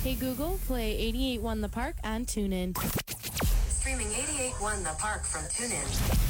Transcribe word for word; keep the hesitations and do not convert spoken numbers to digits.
Hey Google, play eighty-eight point one The Park and tune in. Streaming eighty-eight point one The Park from TuneIn.